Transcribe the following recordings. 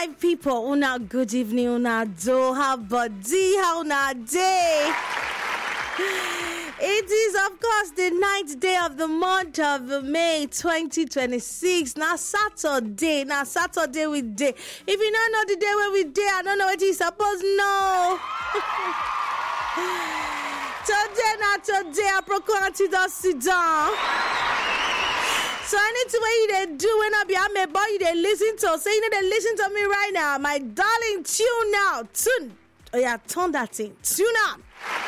my people, una good evening, una do, how body, how una day. It is, of course, the 9th day of the month of May 2026. Now Saturday with day. If you don't know the day where we day, I don't know what you suppose know. Today, I procure to just sit down. So anything you they do when I be at my boy, they listen to. So you know they listen to me right now. My darling, tune now. Tune. Oh yeah, turn that thing. Tune up.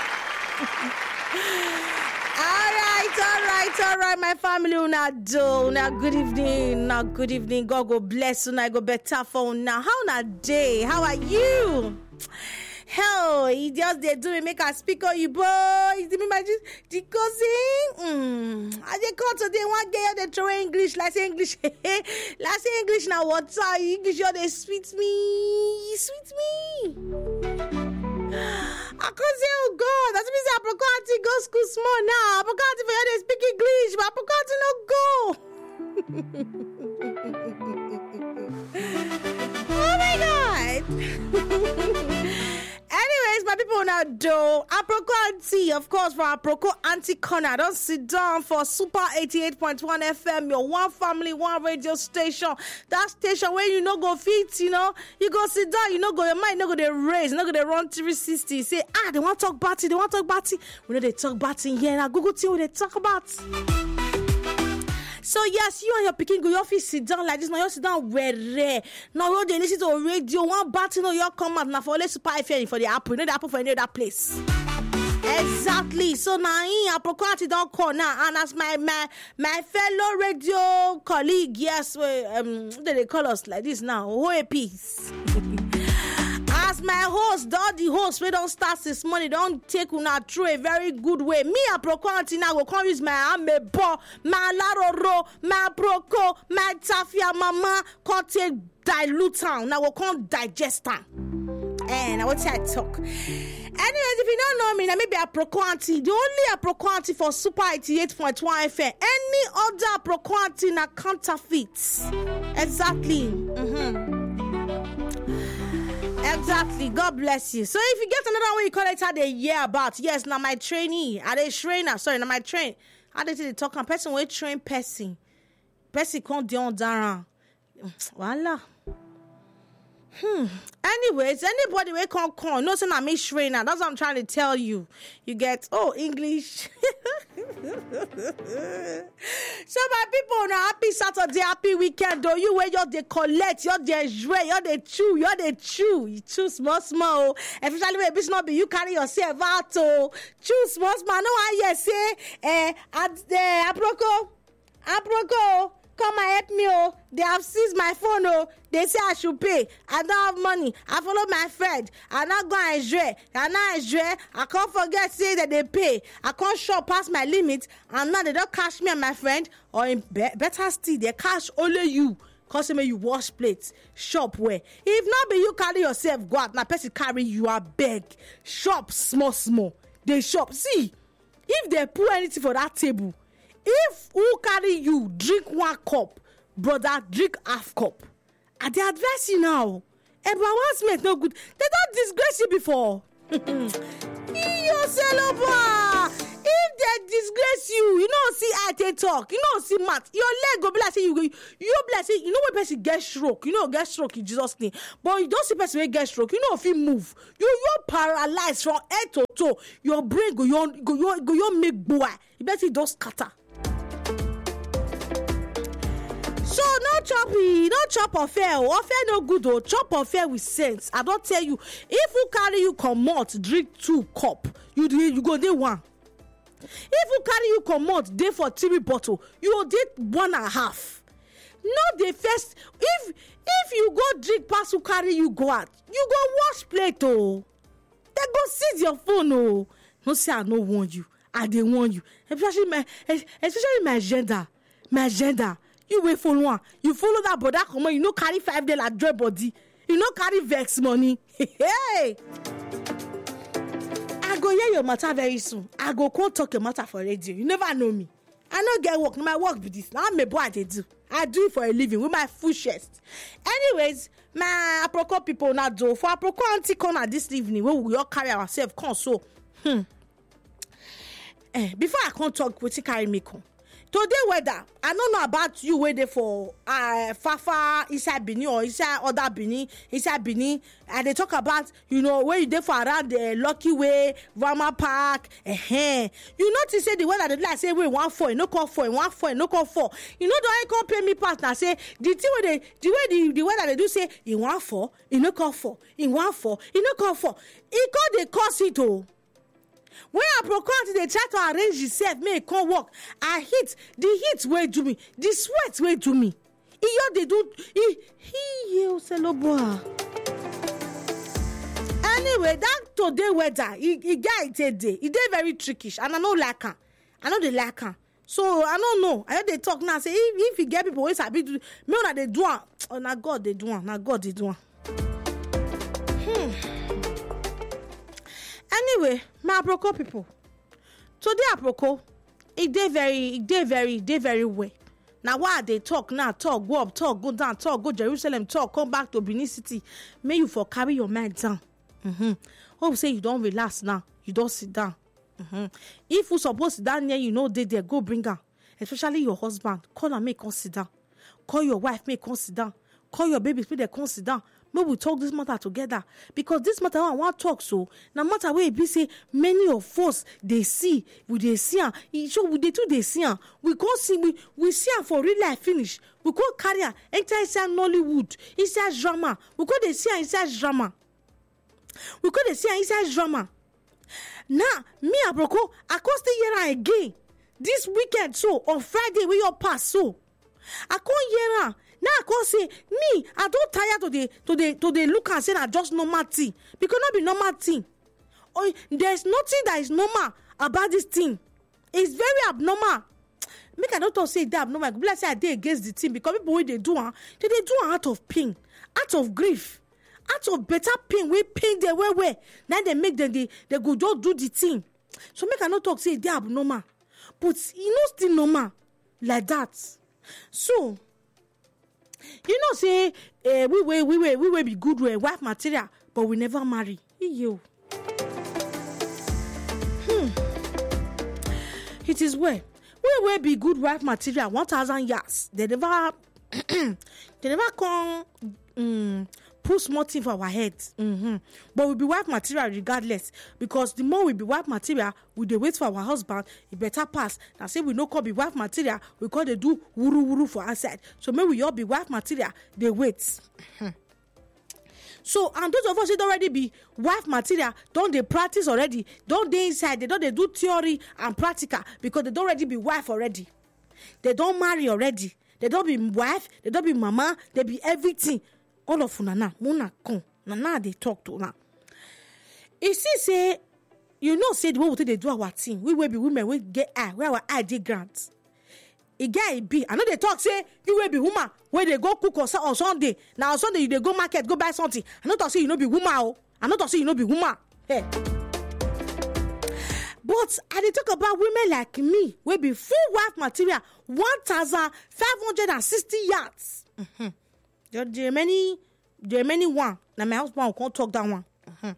All right, my family, una do, una good evening, God go bless una, go better for una. How una day? How are you? Hell, he just they do it, make us speak on you, boy. Is it me, my the cousin? I they call today one girl they throw English, like say English, like say English now. What's English? They sweet me. I could say, oh God, that's means I forgot to go school small now. I forgot to speak English, but I forgot to not go. Oh my God. Anyways, my people now do Aproko Auntie, of course, for Aproko Auntie Corner. Don't sit down for Super 88.1 FM, your one family, one radio station. That station where you no go fit, you know, you go sit down, you know go your mind, no go they raise, no go they run 360. Say, they want to talk batty, We know they talk batty here. Now Google see what they talk about. So yes, you and your picking go your office sit down like this. Now you sit down where now you they listen to radio. One battle no you come out now for let's Super FM for the Apple. You know the Apple for any other place. Exactly. So now I procure don't call now, and as my fellow radio colleague, yes, they call us like this now. Oh, peace. As my host, all the hosts, we don't start this morning, don't take una through a very good way. Me, a procure now, go come use my amebo, my laroro, my proco, my tafia mama, come take dilute town. Now we can't digest town. And I want to talk. Anyways, if you don't know me, now maybe a Proquanti. The only a Proquanti for Super 88.1 FM. Any other Proquanti na counterfeits. Exactly. Exactly. God bless you. So if you get another way you call it, how they hear about. Yes, now my trainee. Are they trainer? Sorry, now my train. How they talk on person will train person. Person can't do on Dara. Voila. Anyways, anybody we can't call, no saying I'm a trainer. That's what I'm trying to tell you. You get English. So my people, now happy Saturday, happy weekend. Do you where you're they collect, you're they jouer, you're they chew. You chew small. Especially when it's not be you carry yourself out to chew small. No, I say at the Aproko. Come and help me, They have seized my phone, They say I should pay. I don't have money. I follow my friend. I not go and enjoy. I can't forget say that they pay. I can't shop past my limit. And now they don't cash me and my friend. Or in better still, they cash only you. Cause you wash plates. Shop where. If not be you carry yourself, go out. Now person carry you are beg. Shop small. They shop. See, if they put anything for that table, if who carry you drink 1 cup, brother, drink half cup. And they advise you now. And harassment no good. They don't disgrace you before. If they disgrace you, you know see I they talk, you know see math. Your leg go be like say you be like say you know when person get stroke, you know get stroke in Jesus name. But you don't see person wey get stroke, you know if you move, you're paralyzed from head to toe. Your brain go make boy. You better don't scatter. So no chop or fair no good or chop or fair with sense. I don't tell you, if you carry you comot drink 2 cup, you go dey 1. If you carry you comot dey for 3 bottle, you go dey 1.5. No dey first. If you go drink pass who carry you go out, you go wash plate They go seize your phone No say I no warn you, I dey warn you. Especially my agenda. You wait for one. You follow that brother come on. You no carry $5 dry body. You no carry vex money. Hey, I go hear your matter very soon. I go come talk your matter for radio. You never know me. I no get work. My work be this. Now I'm a boy they do. I do it for a living with my full chest. Anyways, my aproko people now do for aproko auntie corner this evening where we all carry ourselves come so. Before I can't talk, wetin carry me come. Today weather, I don't know about you where they for Fafa inside Benin or inside other Benin, inside Benin, and they talk about, you know, where you there for around the Lucky Way, Rama Park, You notice say the weather they like say we 1-4, no call 4, 1-4, no call 4. You know the I can't pay me partner say the thing where the weather they do say in 1-4, in no call 4, in 1-4, in no call 4. It call they cause it all. When I proclaim they try to arrange itself, make it come work. I hit the heat way do me, the sweat way do me. They do anyway, that today weather, it get it day. It day very trickish, and I know like her. I know they like her. So I don't know. I heard they talk now. Say if you get people always happy to me that they do it. Oh, now God they do it. Now God they do it. Anyway, my aproko people. Today aproko, it dey very well. Now why they talk now? Talk, go up, talk, go down, talk, go Jerusalem, talk, come back to Benin City. May you for carry your mind down. Hope say you don't relax now. You don't sit down. If you supposed to sit down here, you know they there, go bring her. Especially your husband. Call her, make her sit down. Call your wife, make her sit down. Call your babies, make them sit down. Maybe we talk this matter together. Because this matter I want to talk so. Now matter where be say many of us they see, they see her. So they too they see her. We can't see we see her for real life finish. We can't carry her enter inside Nollywood, inside drama. We can't they see her inside drama. We can't they see her inside drama. Now me aproko, I can't stay here again. This weekend so on Friday we all pass so. I can't hear her. Now I can't say me. I don't tire to the look and say that just normal thing because not be normal thing. Oh, there's nothing that is normal about this thing. It's very abnormal. Make I don't say that abnormal. Let's say I did against the thing because people when they do out of pain, out of grief, out of better pain. We pain they where. Then they make them they go just do the thing. So make I not talk say they abnormal, but still normal like that. So. You know, say we will be good with wife material, but we never marry. You. It is well. We will be good wife material 1,000 years. They never come put small thing for our heads. But we be wife material regardless. Because the more we be wife material, we dey wait for our husband, it better pass. Now say we no call be wife material, we call they do wuru for outside. So maybe we all be wife material, they wait. So, and those of us that already be wife material, don't they practice already? Don't they inside? They do theory and practical because they don't already be wife already. They don't marry already. They don't be wife, they don't be mama, they be everything. All of Nana, Mona con, Nana they talk to now. You see, say, you know, say the way they do our thing. We will be women, we get eye, where our ID grants. It get be. I know they talk, say, you will be woman, where they go cook on Sunday. Now on Sunday, they go market, go buy something. I not to say you know be woman, oh. I not to say you know be woman. Hey. But I dey talk about women like me, we be full wife material, 1,560 yards. There are many one. Now my husband can't talk that one.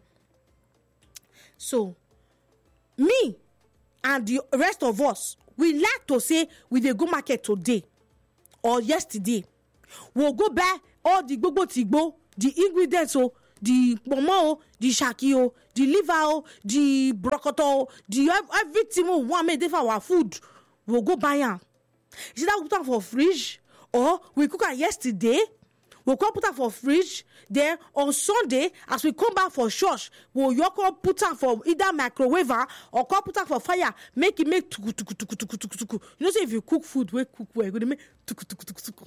So, me and the rest of us, we like to say we dey go market today or yesterday. We'll go buy all the tigbo, the ingredients, the momo, the shaki, the liver, the broccoli, the everything we want made for our food. We'll go buy them. Is that we put them for fridge or we cook it yesterday? We'll come put her for fridge. Then on Sunday, as we come back for church, we'll put her for either microwave or come put her for fire. Make tuku tuku tuku tuku tuku tuku. You know, say if you cook food, we cook well. You're gonna make tuku tuku tuku tuku.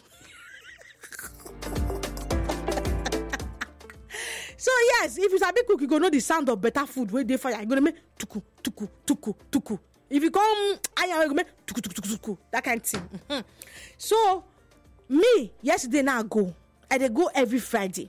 So yes, if you sabi cook, you gonna know the sound of better food. Where they fire, you're gonna make tuku tuku tuku tuku. If you come, you're gonna make tuku tuku tuku tuku. That kind of thing. So me yesterday now I go. I dey go every Friday.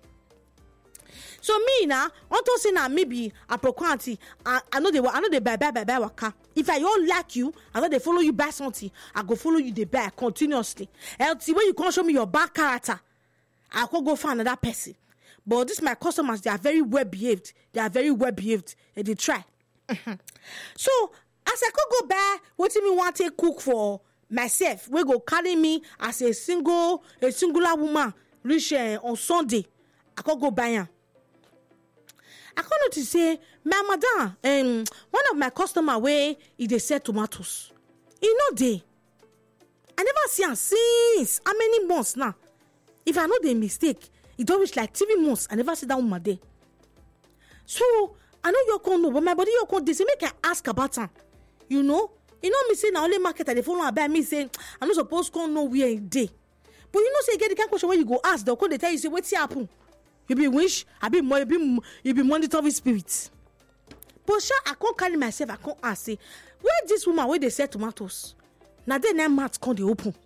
So me now, want to say now maybe a proquanti. I know they buy waka. If I don't like you, I know they follow you buy something, I go follow you they buy continuously. And when you can't show me your bad character, I could go find another person. But this my customers, they are very well behaved. And they try. So as I could go buy what me want to cook for myself, we go carry me as a singular woman reach on Sunday. I could go buy her. I come notice say my madam, one of my customer where they sell tomatoes. You know they. I never see her since how many months now. If I know the mistake, it don't reach like 3 months. I never see that woman there. So I know you can't know, but my body you can't. They say make I ask about her. You know me say na only market I dey follow about me say I'm not supposed to know where it dey. But you know say get the kind of question when you go ask, they'll come they tell you say what's happen. You be wish, you be monitoring spirits. But sure, I can't carry myself, I can't ask, say, where this woman, where they sell tomatoes? Now then, that mouth can't open.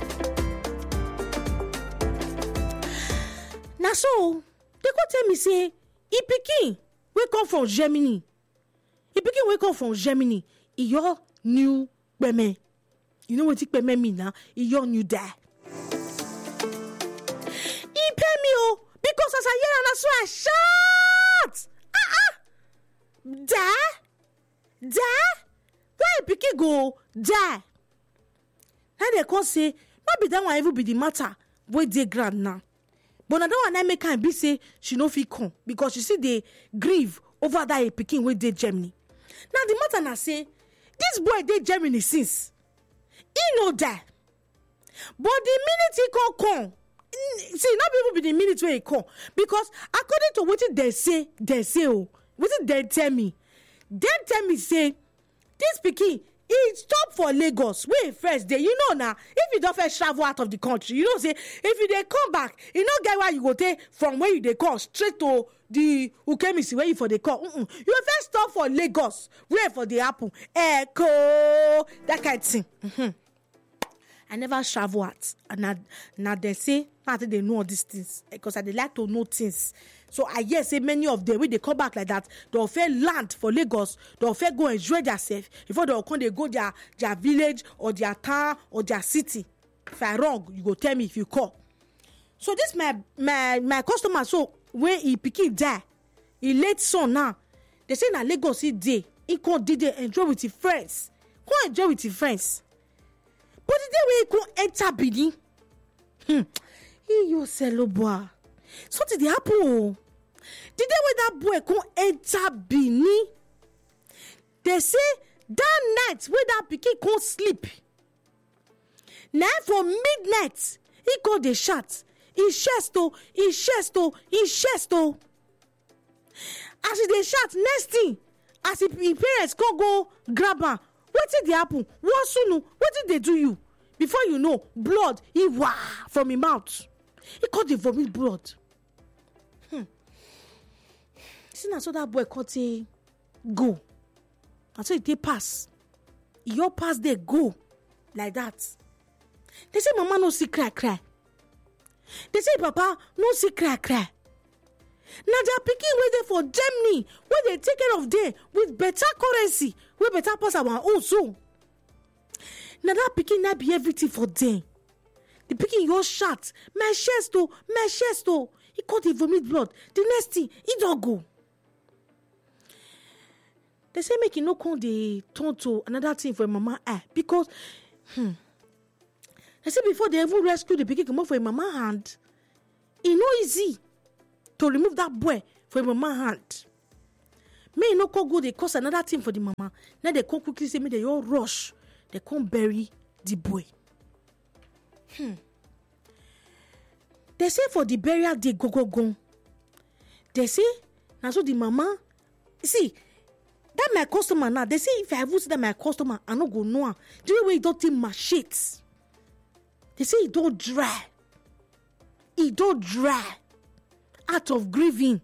Now so, they go tell me, say, he pikin, we come from Germany. Your new peme. You know what it peme mean now? Your new dad. He pay me, oh. Because as I hear and I saw I shout. Da? Why pikin go da? Now they can say, not be that one ever be the matter. Where they grand now. But I don't want to make her be say she no fit come. Because you see they grieve over that pikin where they Germany. Now the matter now say, this boy they Germany since. He know that. But the minute he come. See, not people be the minute where he come. Because according to what they say, what they tell me say, this pikin, he stop for Lagos. Where first day, you know now, if you don't first travel out of the country, you know say, if you they come back, you know get where you go take from where you they come straight to the Ukemisi where you for the call. You first stop for Lagos, where for the apple, echo, that kind of thing. I never travel out. And now they say, I think they know all these things. Because I they like to know things. So I hear say many of them, when they come back like that, they'll fair land for Lagos, they'll fair go enjoy themselves. Before they'll come, they go their village or their town or their city. If I wrong, you go tell me if you call. So this my customer, so when he pikin die, he late son now. They say na Lagos he day. He can't did they enjoy with his friends. Go enjoy with his friends. But the day when he come enter Benin, he you sell boy. So did it happen? The day when that boy come enter Benin, they say that night when that pikin can't sleep. Now for midnight, he called the shot. He chest. As he dey shout, next thing, as his parents go grab her. What did they happen? What soon? What did they do you? Before you know, blood, he wah from his mouth. He caught the vomit blood. See now, so that boy caught a go. And so they pass. Your pass they go. Like that. They say mama no see cry. They say papa no see cry. Now they are picking waiting for Germany, where they take care of them with better currency, where better pass our own soul. Now that picking not be everything for them. The picking your shot, my chest. He caught the vomit blood. The next thing, he don't go. They say make you no come the turn to another thing for mama because they say before they even rescue the picking come up for mama hand, it no easy to remove that boy from mama hand. May no go they cause another thing for the mama. Now they come quickly say me they all rush. They come bury the boy. They say for the burial they go. They say now so the mama see that my customer now. They say if I ever see that my customer I no go know. The way he don't take my shit. They say he don't dry. Out of grieving.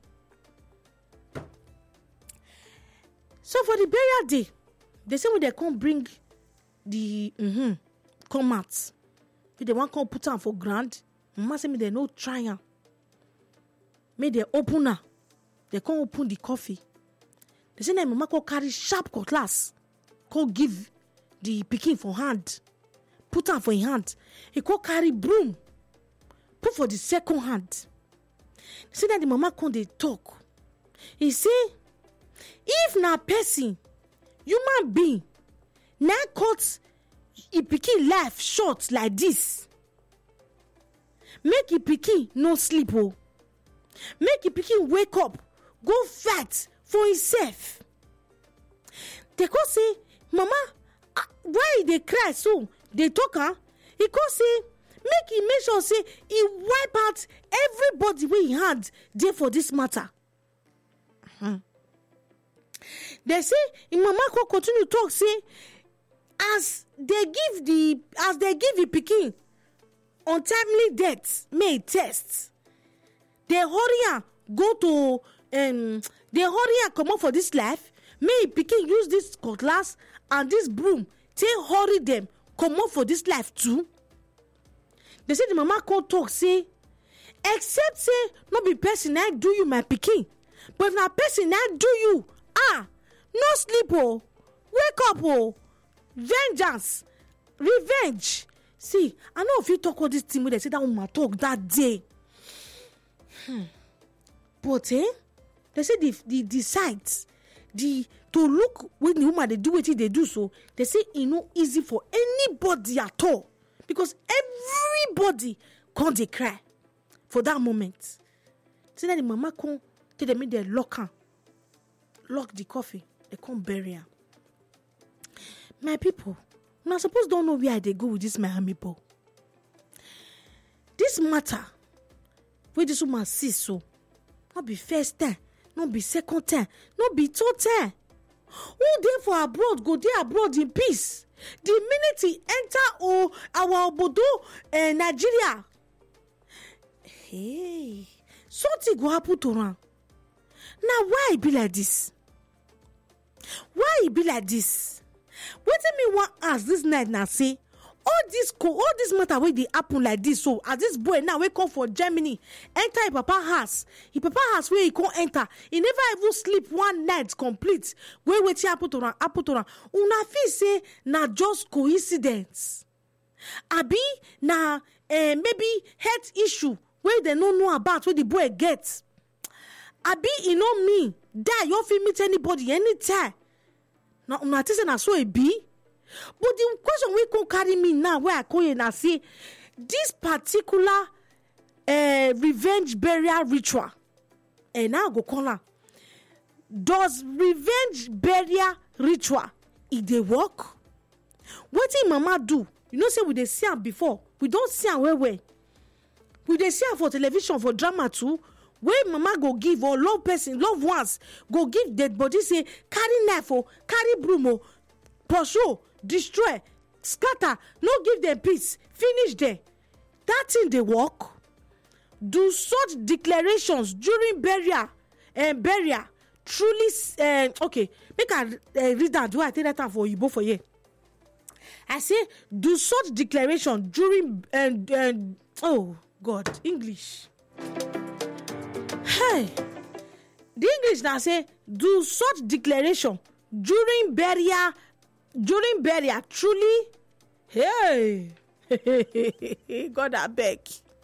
So for the burial day, they say when they come bring the come out. If they want come put on for ground, mama say me they no try am. May they open her. They come open the coffee. They say that mama go carry sharp cutlass. go give the pikin for hand, put am for him hand. He go carry broom, put for the second hand. See that the mama come dey talk. He say, if na person, human being, na cut e pikin life short like this, make e pikin no sleep o, make e pikin wake up, go fight for himself. They go say, mama, why you dey cry so? They talk am. He go say, make sure say he wipe out everybody wey he hand dey for this matter. They say im mama go continue talk say, as they give the pikin untimely death, may test. They hurry am go to they hurry am comot for this life. May pikin use this cutlass and this broom take hurry them comot for this life too. They say the mama come talk say, except say no be person na do you my pikin, but if na person na do you, no sleep o, wake up o, vengeance, revenge. See, I know if you talk all this thing wey they say that woman talk that day. But they say the sides, to look when the woman they do wetin they do, so they say e no easy for anybody at all, because everybody come dey cry for that moment. See that the mama come tell them make they lock the coffin, they come bury am. My people, una suppose don't know where they go with this Miami ball. This matter wey this woman see so, not be first time, not be second time, not be third time. Who dey for abroad go dey abroad in peace. The minute he enter our obodo Nigeria, hey, something go happen to am. Now why e be like this? Why e be like this? Wetin me wan ask this night na say, all this matter wey dey happen like this, so as this boy now wey come for Germany enter him papa house wey he come enter, he never even sleep one night complete. Wey wetin happen to am, una feel say na just coincidence, abi na maybe health issue wey dem no know about wey the boy get, abi e no mean die you fit meet anybody anytime. Now una think say na so e be. But the question wey come carry me now, where I call you now, say this particular revenge burial ritual, and now I go call her. Does revenge burial ritual dey work? Wetin mama do? You know, say we dey see am before. We don't see am well. We dey see am for television, for drama too. Where mama go give, or loved ones go give dead body, say carry knife or carry broom or pursue, destroy, scatter, no give them peace, finish there. That thing they work. Do such declarations during burial truly okay, make I read that. Do I take that time for you both for you? I say do such declaration during oh God, English. Hey, the English now say do such declaration during burial truly. Hey, God I beg.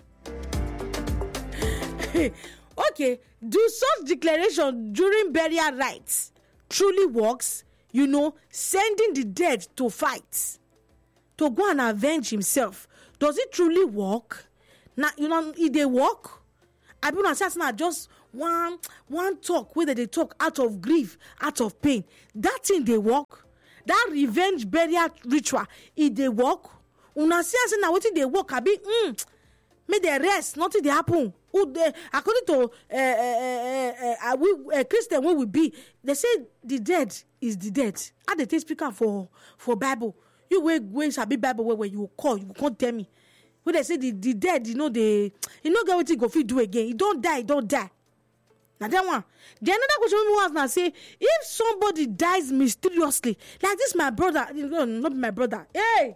Okay, do such declaration during burial rites truly works? You know, sending the dead to fight, to go and avenge himself. Does it truly work? Now, you know, if they work, I be not saying just one talk whether they talk out of grief, out of pain. That thing they work. That revenge burial ritual, if they work, una see as na wetin they work, I be make they rest, nothing they happen. According to Christian wey we be, they say the dead is the dead. How they take speaker for Bible? You wey sabi Bible where you call, you can't tell me. When they say the dead, you know get what you go fit do again. You don't die. Now that one. The another question we want now say, if somebody dies mysteriously, like this my brother, not my brother. Hey,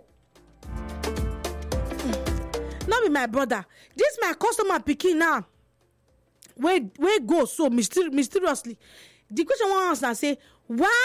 not be my brother. This my customer picking now. Where go so mysteriously? The question we want now say, why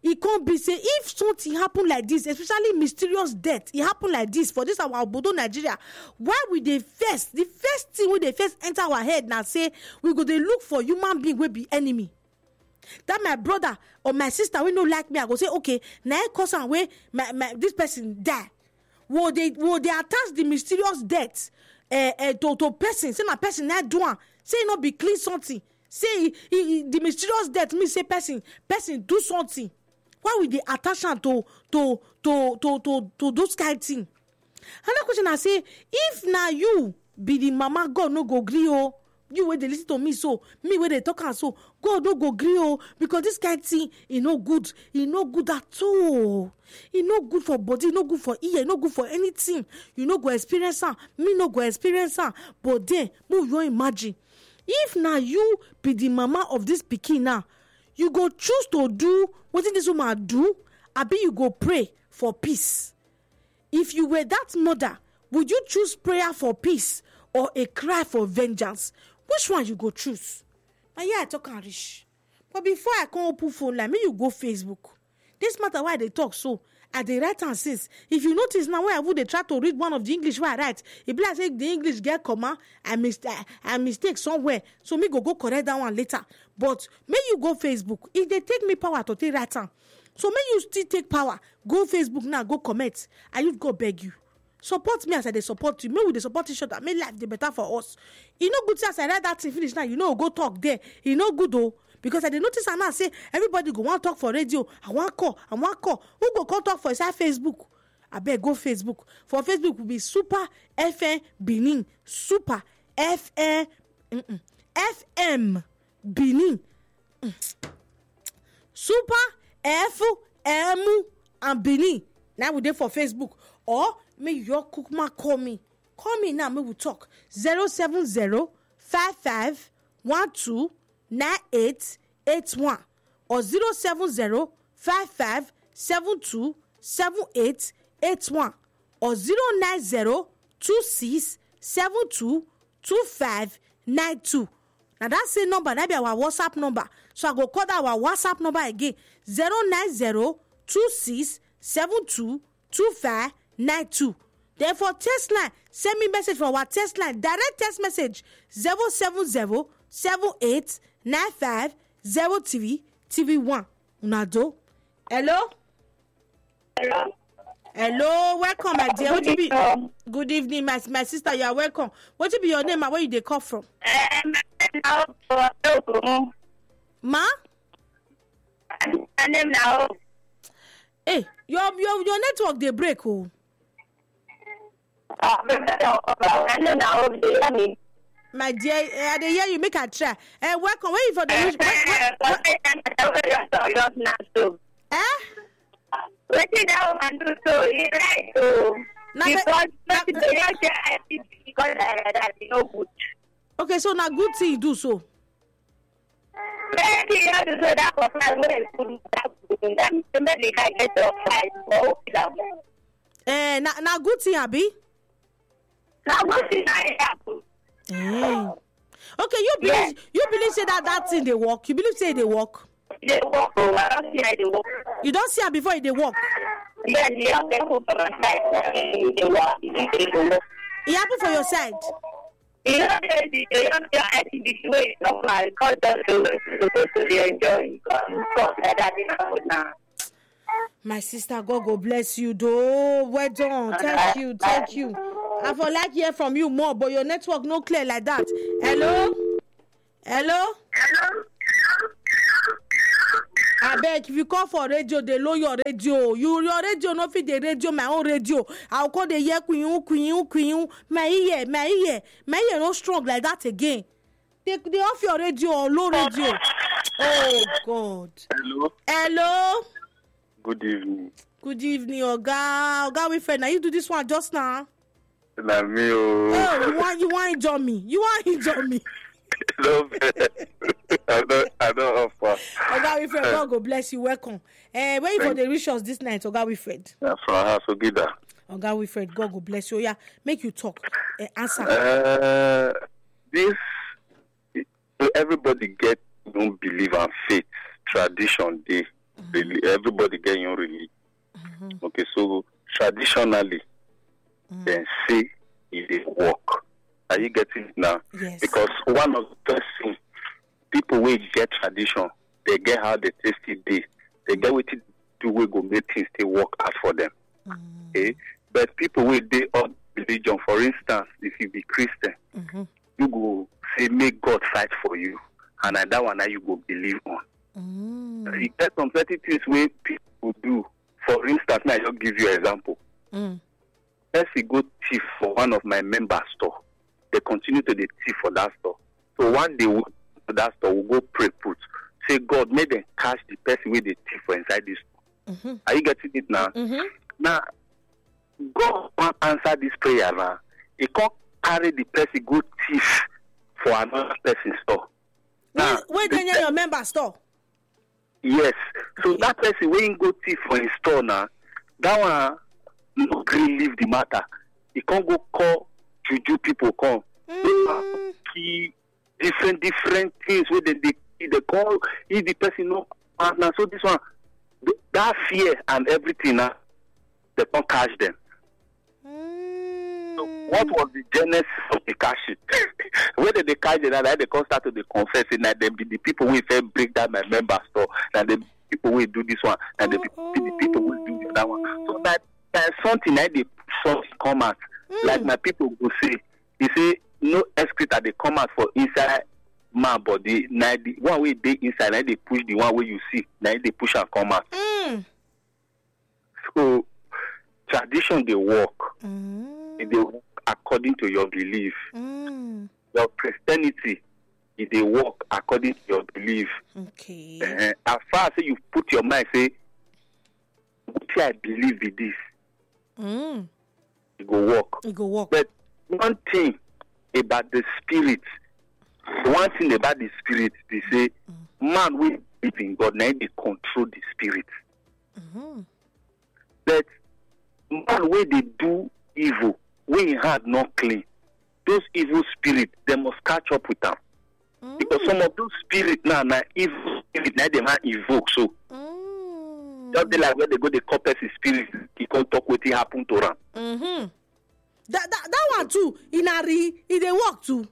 e can't be say if something happen like this, especially mysterious death, it happen like this for this our obodo Nigeria, why we the first thing we dey first enter our head now say we go dey look for human being wey be enemy. That my brother or my sister we no like me, I go say okay, now cause am wey my this person die. Will they attach the mysterious death to person? Say na person na do am. Say e no be clean something. Say the mysterious death mean say person do something. Why would they attach am to those kind thing? Another question I say, if na you be the mama, God no go gree oh. You wey dey listen to me so, me wey dey talk am so, God no go gree oh, because this kind thing e no good at all. E no good for body, e no good for ear, e no good for anything. You no go experience am, me no go experience am. But then, move your imagine, if na you be the mama of this pikin now, you go choose to do wetin this woman do, abi you go pray for peace? If you were that mother, would you choose prayer for peace or a cry for vengeance? Which one you go choose? Now yeah, I talk and reach. But before I come open phone line, me you go Facebook. This matter why they talk so, I dey write and since. If you notice now where I would they try to read one of the English where I write, it be like say the English get comma, I mistake somewhere. So me go correct that one later. But may you go Facebook. If they take me power to take write am, so may you still take power. Go Facebook now, go comment. I you go beg you. Support me as I dey support you. May we dey support each other. May life dey better for us. You know good as I write that thing finish now. You know go talk there. You know good though. Because I dey notice and now say everybody go want talk for radio. I want call. Who go call talk for inside Facebook? I beg go Facebook. For Facebook will be Super FM Benin. Super FM Benin. Super FM and Benin. Now we dey for Facebook. Or may your cookma call me. Call me now, may we talk. 070-5512-9881 or 070-5572-7881 or 090-2672-2592. Now that's the number, that be our WhatsApp number. So I go call that our WhatsApp number again. 090-2672-2592. Therefore, text line, send me message for our text line. Direct text message 070-7895-03-TV1. Unado. Hello? Hello, welcome, my dear. What you be? Good evening, my sister. You are welcome. What you be your name and where you dey call from? Ma? My name now. Hey, your network they break oh. My dear, I dey hear you. Make a try. Welcome. Where you for the? What did that woman do so? He right so. Because that is no good. Okay, so now good thing you do so. Maybe you have to say that for flight when it's good. Maybe I get the flight. Now good thing abi. Now good thing I happen. Okay, you believe say that thing they work. You believe say they work. They work. I don't see how they work. You don't see her before they work. Yeah, they have to put on my side. They work. It happen for your side. You know, they don't get this way. No, my God doesn't do it. They enjoy stuff like that. Now. My sister, God go bless you, though. Well done. Thank you. I for like hear from you more, but your network no clear like that. Hello? I beg, if you call for radio, they lower your radio. Your radio no fit the radio, my own radio. I'll call the ear queen. My ear no strong like that again. They off your radio or low radio. Oh God. Hello. Good evening. Good evening, Oga with friend. Now you do this one just now. Na me oh. Oh, you want enjoy me? No, I don't offer. Oga with friend, God go bless you. Welcome. Where you for the reach us this night, Oga with friend? From House Ogida. Oga with friend, God go bless you. Yeah, make you talk. Answer. This everybody get don't believe and faith tradition day. everybody get your relief. Okay, so traditionally, then say it work. Are you getting it now? Yes. Because one of the first things, people will get tradition, they get how they taste it day. They get what to do, we go make things they work out for them. Okay? But people will they on religion, for instance, if you be Christian, you go say make God fight for you. And that one now you go believe on. You get some certain things where people do. For instance, now I'll give you an example. Let's say go thief for one of my member store. They continue to the thief for that store. So one day we'll to that store, we'll go pray put. Say, God, may they catch the person with the thief for inside this store. Are you getting it now? Now, God can't answer this prayer now. He can't carry the person go thief for another person's store. Now, where then your member store? Yes. So that person when go thief for his store now, that one no green leave the matter. He can't go call juju people come. Key different things where they call if the person no partner. So this one that fear and everything now they can't catch them. So what was the genesis of the catching? Where did they catch them? They can't start to the confess that they be the people who say break down my member store, and the people will do this one, and the people will do that one. So that there's something that they something come out. Like my people will say, they say no excreta they come out for inside my body. Now the one way they inside, now they push the one way you see, now they push and come out. So tradition they work. They work according to your belief. Your Christianity, they work according to your belief. Okay. As far as you put your mind, say, what I believe in this, it go work. It go work. But one thing about the spirit, they say, man will believe in God, now they control the spirit. But man, where they do evil, when he had not clean, those evil spirits, they must catch up with them. Because some of those spirits now, evil spirit, now they might evoke. So, just be like when they go, the corpus spirit, he can't talk what happened to them. That one too, in they work too.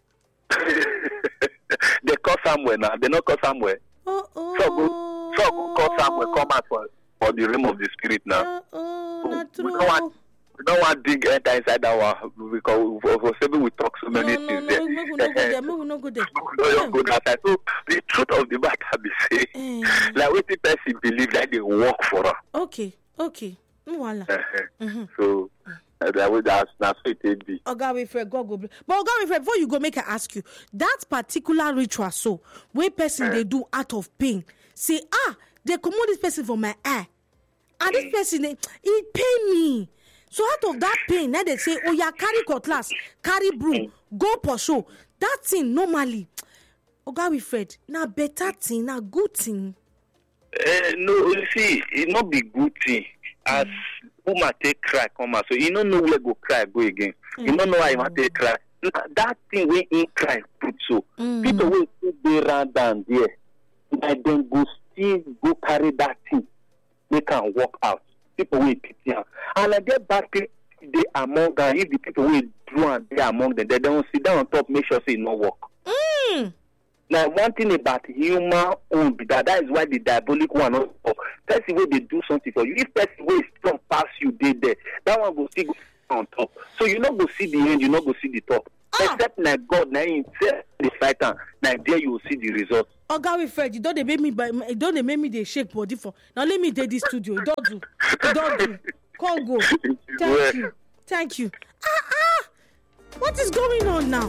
They call somewhere now, they not call somewhere. So go call somewhere, come out for the realm of the spirit now. Not true. We don't want to dig inside that one because for seven we talk so many things there. We will not go there. So the truth of the matter be say, like what the person believe that they work for her. Okay. Voila. So that's what it be. Oga Wilfred, God go bless. But Oga Wilfred, before you go, make I ask you that particular ritual. So where person they do out of pain, say they comot this person from my eye, and this person he pay me. So out of that pain, now they say, carry cutlass, carry broom, go pursue. That thing normally, Oga Wilfred, na better thing, na good thing. No, you see, it not be good thing. As woman take cry, come out. So you don't know where go cry, go again. You don't know how you want to cry. That thing when in cry, put so. People will still be around down there. And then go still go carry that thing. They can walk out. People will pity them. And I get back they among them. If the people will do and they among them, they don't sit down on top, make sure say it no work. Now, one thing about human own, that is why the diabolic one also. Person way they do something for you. If person way strong pass you, they there. That one go see go on top. So you not go see the end, you not go see the top. Except like God, now himself the fighter. Now there you will see the result. Oga Wilfred, you don't they make me they shake body for. Now let me take this studio. You don't do. Call go. Thank you. What is going on now?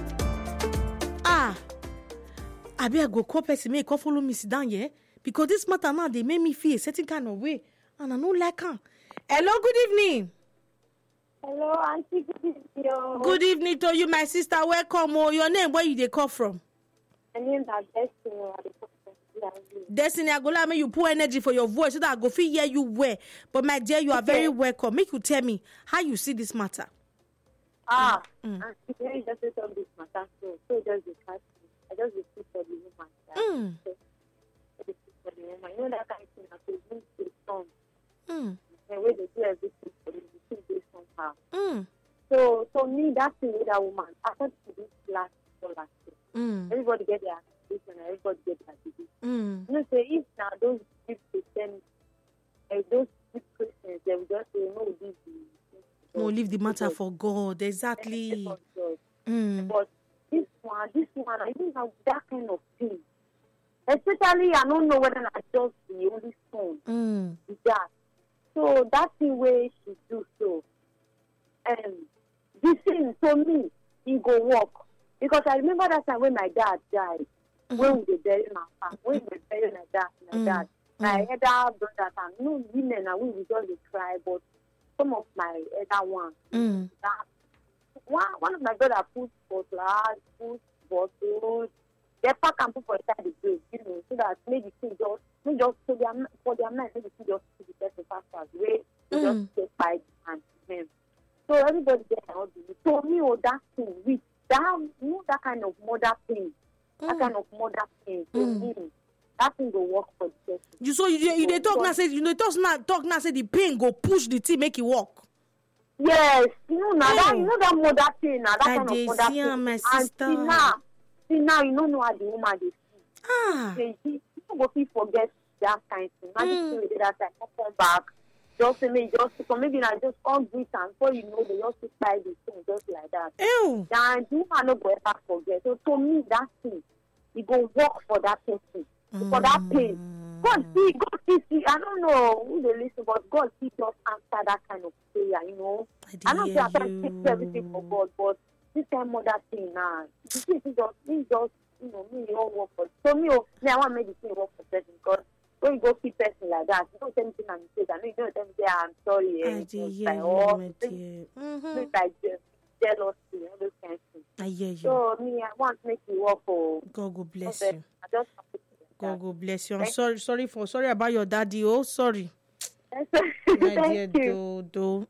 I better go call person, make call follow me sit down here. Because this matter now, they make me feel a certain kind of way. And I don't like her. Hello, good evening. Hello, Auntie. Good evening. Good evening to you, my sister. Welcome. Your name, where you they call from? My name is Destiny. Destiny, I go let me you pour energy for your voice so that I go feel hear you well. But my dear, you are very welcome. Make you tell me how you see this matter. Auntie, you just say on this matter. So just discuss me. I just speak for the woman. You know that kind of thing. that woman, according to this last year, everybody get their activation and everybody get their disease. You know, say if now those deep Christians, those deep Christians, they will just say, no, this is. No, leave the matter for God. Exactly. But this one, I don't have that kind of thing. Especially, I don't know whether I just the only son with that. So that thing where she do so, this thing to me, he go work. Because I remember that time when my dad died, when we bury my father, when we bury my dad, my elder brothers and no women and we just cry, but some of my elder ones, one of my brothers put bottles, put bottles, they pack and put for inside the grave, you know, so that maybe just so for their mind, maybe just see the person pastors way, they just take by and them. So everybody there now told me that thing with that, you know, that kind of mother thing, that kind of mother thing to me. That thing go work for the person. You they talk now say say the pain go push the thing make it work. Yes, you know now that mother thing, now that kind of mother thing. My sister. And see now you don't know how the woman they see. You go feel forget that kind of thing. Imagine we did that time, come back. Just maybe I just come greet and before you know they just buy the thing just like that. Ew. And the woman not go ever forget. So to me that thing, it go work for that person. For that pain. God see, I don't know who they listen, but God see just answer that kind of prayer, you know. I don't say I can fix everything for God, but this kind of mother thing now, this is just, you know, me, all work for. So me, I want to make the thing work for person because when you go keep person like that, you don't tell me I'm mistake. I know you don't tell me I'm sorry. It's like jealousy, you know, those kind of things. I hear you. So me, I want to make you work for. God go bless you. I just God go bless you. I'm sorry about your daddy. Oh, sorry. My dear Dodo.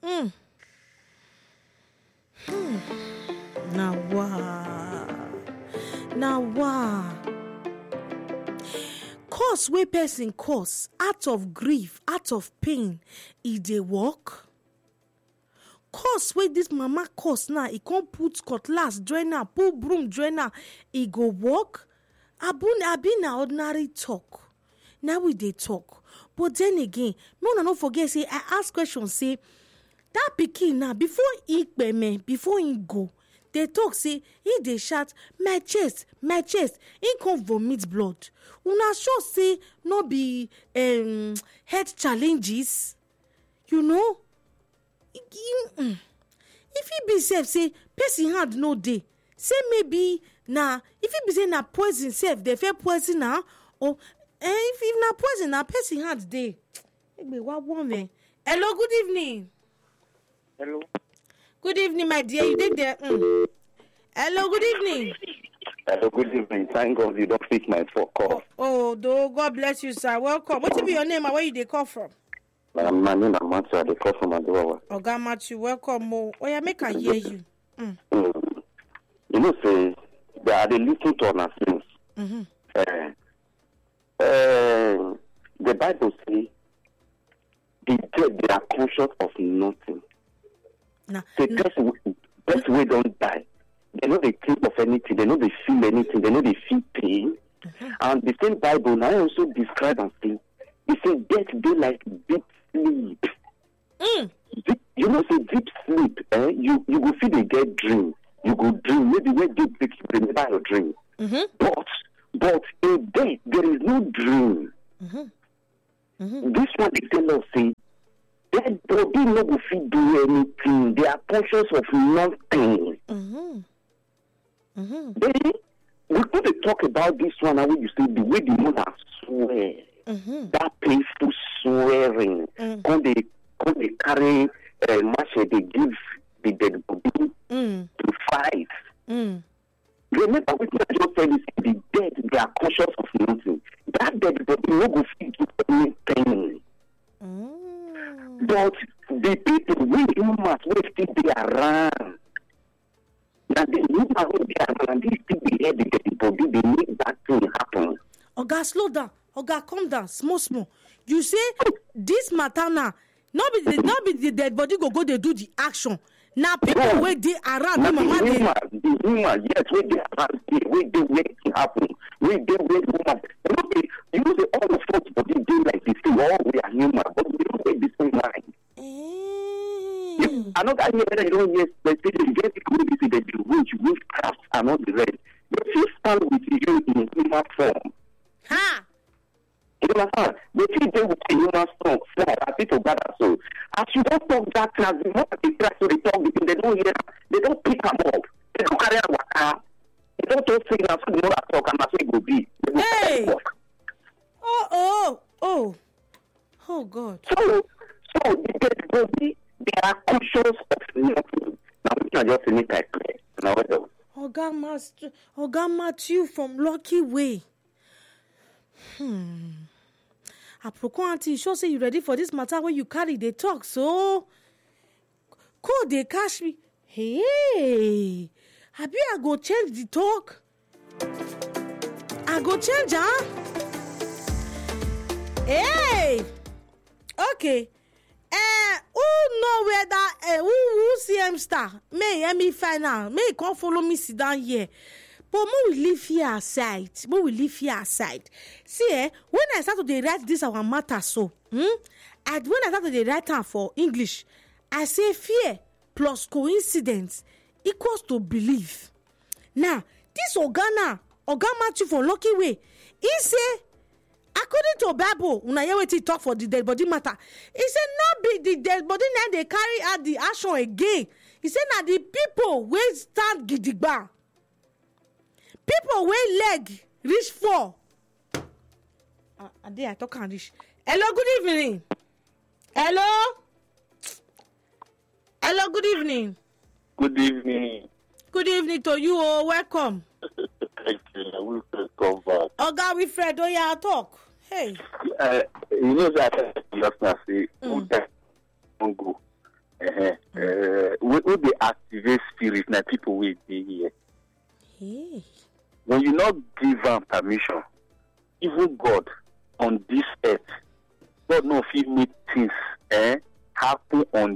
Now what? Cause wey person cause out of grief, out of pain, e dey work. Cause wey this mama cause now, e can't put cutlass join her, put broom join her, e go work. Abi na ordinary talk. Now we dey talk. But then again, me una no forget say I ask question say that pikin now before he go, they talk say he dey shout my chest, he come vomit blood. Una sure say no be health challenges, you know. If he be safe say person hand no dey, say maybe na if he be say na poison safe, they fair poison now, or if na poison na person hand dey. What woman? Hello, good evening. Hello. Good evening, my dear. You did there. Hello, good evening. Hello, good evening. Thank God you don't pick my phone call. Oh, God bless you, sir. Welcome. What be your name and where you dey call from? My name is Matthew. I dey call from Adowa. Oga Matthew, welcome. Oh, yeah, make I hear you. You know, say they are listen to our things. The Bible say the dead they are conscious of nothing. Nah. The person way don't die. They know they think of anything. They know they feel anything. They know they feel pain. And the same Bible now also describe and say, it says death be like deep sleep. You know, say deep sleep. You go feel they get dream. You go dream. Maybe when deep sleep, you remember your dream. But in death there is no dream. This one they tell us say dead body no go fit do anything. They are conscious of nothing. Then we could talk about this one and when you say the way the mother swear, that painful swearing, when they carry machete, they give the dead body to fight. Remember, we just said this: the dead they are conscious of nothing. That dead body no go fit do anything. But the people with humans will still be around. Now the human will be around. These people here, the dead body, they make that thing happen. Oga, slow down. Oga, calm down. Small. You say this matter now, not be the dead body go they do the action. Now people wey dey around the mama dey. The human, yes, wey dey around dey, wey dey where it happen, wey dey where woman. You know say all of us body dey like this thing, all we are human, but we don't get the same mind. Another year that you don't hear, especially get people who say that the witchcraft and all the rest. They still stand with you in human form. Ha! You understand? They still deal with the human form as people gather. So, as you don't talk that class, the more they try to talk with them, they don't hear, they don't pick them up. They don't carry a waka. They don't just say that the more I talk and I say go be. Hey! Oh God. So the dead body, they are conscious of nothing. Now we can just make that clear. Now what else? Oga Matthew from Lucky Way. Aproko auntie, you sure say you ready for this matter when you carry the talk, so could they catch me? Hey, Abi, I go change the talk. I go change, huh? Hey, okay. Who know whether who CM star? May me final. May come follow me sit down here. But we leave here aside. See, when I start to write this our matter, so when I start to write am for English, I say fear plus coincidence equals to belief. Now, this Oga Matthew for Lucky Way, he say, according to Bible, una hear wetin talk for the dead body matter. He say not be the dead body now they carry out the action again. He say na the people wey stand gidigba. People wey leg reach 4. I talk and reach. Hello, good evening. Hello, good evening. Good evening. Good evening to you. Oh, welcome. Thank you. I will come back. Oga Wilfred, oh yeah, talk. Hey. You know that just now say don't go. We dey activate spirit na people wey dey here. Hey. When you not give them permission, even God on this earth, God no fit make things happen on